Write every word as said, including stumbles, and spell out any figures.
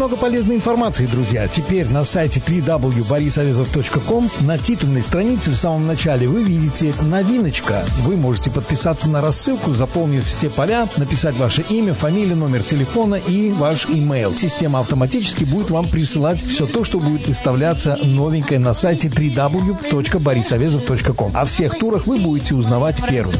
много полезной информации, друзья. Теперь на сайте дабл ю дабл ю дабл ю точка борис авезов точка ком на титульной странице в самом начале вы видите новиночка. Вы можете подписаться на рассылку, заполнив все поля, написать ваше имя, фамилию, номер телефона и ваш имейл. Система автоматически будет вам присылать все то, что будет выставляться новенькое на сайте дабл ю дабл ю дабл ю точка борис авезов точка ком. О всех турах вы будете узнавать первыми.